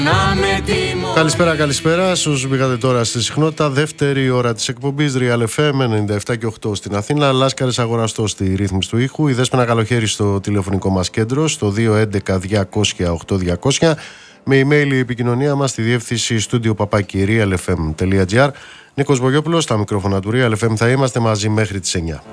Καλησπέρα. Όσους μπήκατε τώρα στη συχνότητα, δεύτερη ώρα της εκπομπής Real FM 97 και 8 στην Αθήνα. Λάσκαρης Αγοραστός στη ρύθμιση του ήχου. Η Δέσποινα Καλοχέρη στο τηλεφωνικό μας κέντρο, στο 211-200-8200. Με email η επικοινωνία μας στη διεύθυνση studio@realfm.gr. Νίκος Βογιόπουλος, στα μικρόφωνα του Real FM. Θα είμαστε μαζί μέχρι τις 9.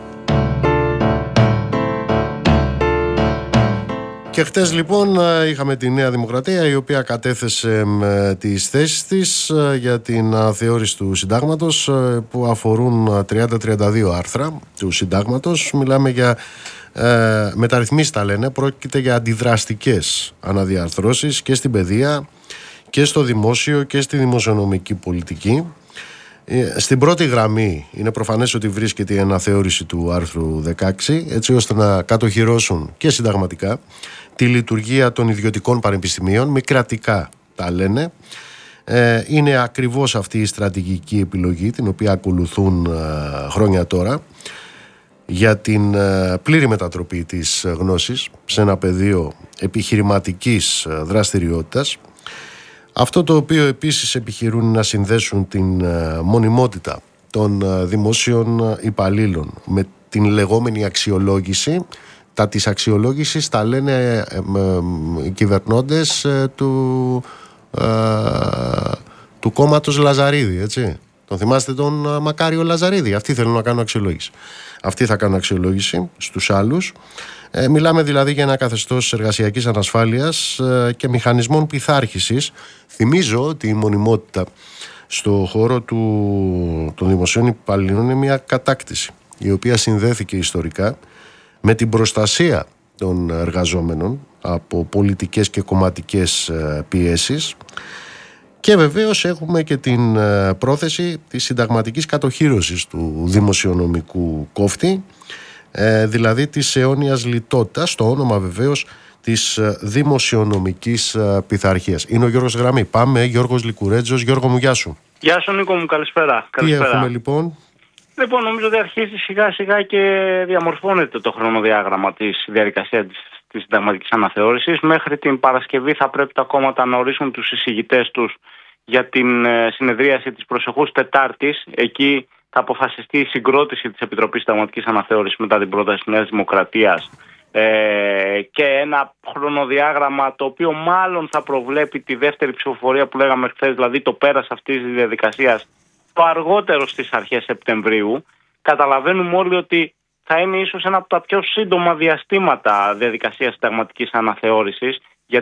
Και χτες λοιπόν είχαμε τη Νέα Δημοκρατία, η οποία κατέθεσε τις θέσεις της για την αναθεώρηση του συντάγματος, που αφορούν 30-32 άρθρα του συντάγματος. Μιλάμε για μεταρρυθμίσεις, τα λένε. Πρόκειται για αντιδραστικές αναδιαρθρώσεις και στην παιδεία και στο δημόσιο και στη δημοσιονομική πολιτική. Στην πρώτη γραμμή είναι προφανές ότι βρίσκεται η αναθεώρηση του άρθρου 16, έτσι ώστε να κατοχυρώσουν και συνταγματικά τη λειτουργία των ιδιωτικών πανεπιστημίων, μη κρατικά τα λένε. Είναι ακριβώς αυτή η στρατηγική επιλογή την οποία ακολουθούν χρόνια τώρα για την πλήρη μετατροπή της γνώσης σε ένα πεδίο επιχειρηματικής δραστηριότητας. Αυτό το οποίο επίσης επιχειρούν να συνδέσουν την μονιμότητα των δημόσιων υπαλλήλων με την λεγόμενη αξιολόγηση. Τα της αξιολόγησης τα λένε οι κυβερνώντες του κόμματος Λαζαρίδη, έτσι. Τον θυμάστε τον Μακάριο Λαζαρίδη? Αυτοί θέλουν να κάνουν αξιολόγηση. Αυτοί θα κάνουν αξιολόγηση στους άλλους. Μιλάμε δηλαδή για ένα καθεστώς εργασιακής ανασφάλειας και μηχανισμών πειθάρχησης. Θυμίζω ότι η μονιμότητα στο χώρο των δημοσίων υπαλλήλων είναι μια κατάκτηση, η οποία συνδέθηκε ιστορικά με την προστασία των εργαζόμενων από πολιτικές και κομματικές πιέσεις. Και βεβαίως έχουμε και την πρόθεση της συνταγματικής κατοχύρωσης του δημοσιονομικού κόφτη, δηλαδή της αιώνιας λιτότητας, στο όνομα βεβαίως της δημοσιονομικής πειθαρχίας. Είναι ο Γιώργος Γραμμή. Πάμε, Γιώργος Λικουρέτζος. Γιώργο μου, γεια σου. Γεια σου Νίκο μου, καλησπέρα. Τι έχουμε λοιπόν? Λοιπόν, νομίζω ότι αρχίζει σιγά σιγά και διαμορφώνεται το χρονοδιάγραμμα της διαδικασίας της συνταγματικής αναθεώρησης. Μέχρι την Παρασκευή θα πρέπει τα κόμματα να ορίσουν τους εισηγητές τους για την συνεδρίαση της προσεχούς Τετάρτης. Εκεί θα αποφασιστεί η συγκρότηση της Επιτροπής Συνταγματικής Αναθεώρησης μετά την πρόταση της Νέας Δημοκρατίας, και ένα χρονοδιάγραμμα το οποίο μάλλον θα προβλέπει τη δεύτερη ψηφοφορία που λέγαμε χθες, δηλαδή το πέρας αυτής της διαδικασίας, το αργότερο στις αρχές Σεπτεμβρίου. Καταλαβαίνουμε όλοι ότι θα είναι ίσως ένα από τα πιο σύντομα διαστήματα διαδικασίας συνταγματικής αναθεώρησης,